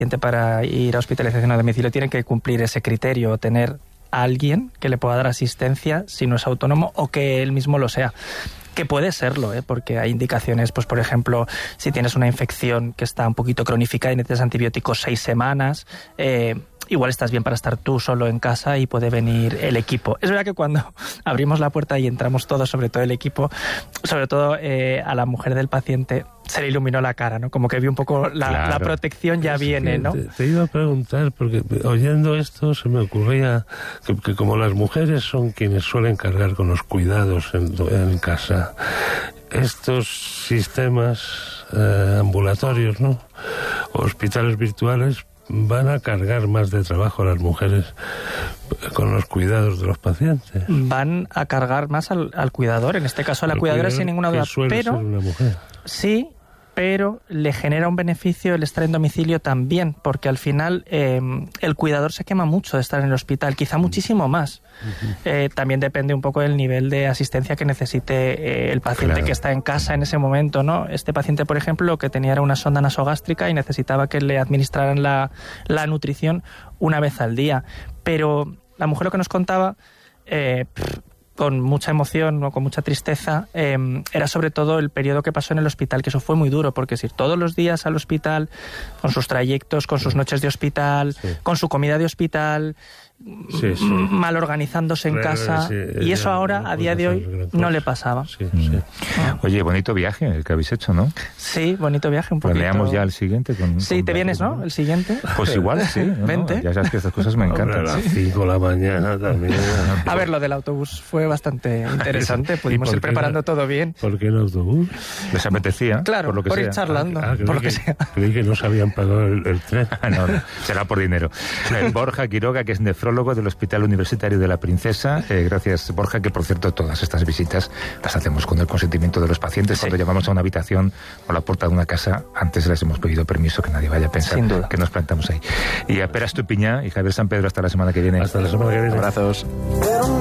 para ir a hospitalización a domicilio tiene que cumplir ese criterio, tener a alguien que le pueda dar asistencia si no es autónomo o que él mismo lo sea. Que puede serlo, porque hay indicaciones, pues por ejemplo, si tienes una infección que está un poquito cronificada y necesitas antibióticos 6 semanas, igual estás bien para estar tú solo en casa y puede venir el equipo. Es verdad que cuando abrimos la puerta y entramos todos, sobre todo el equipo, sobre todo a la mujer del paciente, se le iluminó la cara, ¿no? Como que vio un poco la protección ya viene, ¿no? Te iba a preguntar, porque oyendo esto se me ocurría que como las mujeres son quienes suelen cargar con los cuidados en casa, estos sistemas ambulatorios, ¿no? Hospitales virtuales van a cargar más de trabajo a las mujeres con los cuidados de los pacientes. Van a cargar más al cuidador, en este caso a la cuidadora sin ninguna duda. Suele ser una mujer. Sí, pero le genera un beneficio el estar en domicilio también, porque al final el cuidador se quema mucho de estar en el hospital, quizá muchísimo más. También depende un poco del nivel de asistencia que necesite el paciente que está en casa en ese momento, ¿no? Este paciente, por ejemplo, lo que tenía era una sonda nasogástrica y necesitaba que le administraran la nutrición una vez al día. Pero la mujer lo que nos contaba, con mucha emoción o con mucha tristeza, era sobre todo el periodo que pasó en el hospital, que eso fue muy duro, porque es ir todos los días al hospital, con sus trayectos, con sus noches de hospital, con su comida de hospital, mal organizándose en casa, y eso ahora, a día de hoy, no le pasaba. Oye, bonito viaje el que habéis hecho, ¿no? Sí, bonito viaje, un poquito. ¿Planeamos ya el siguiente? Sí, te vienes, ¿no? El siguiente. Pues igual, sí. Vente. Ya sabes que estas cosas me encantan. A las 5 de la mañana también. A ver, lo del autobús fue bastante interesante, pudimos ir preparando todo bien. ¿Por qué el autobús? Les apetecía, claro, por lo que por sea. ir charlando, por lo que sea. Creí que no se habían pagado el tren. No, será por dinero. Borja Quiroga, que es nefrólogo del Hospital Universitario de la Princesa. Gracias, Borja, que por cierto todas estas visitas las hacemos con el consentimiento de los pacientes. Cuando llamamos a una habitación o la puerta de una casa, antes les hemos pedido permiso, que nadie vaya a pensar que nos plantamos ahí. Y a Pera Estupiñán y Javier San Pedro, hasta la semana que viene. Hasta la semana que viene. Abrazos.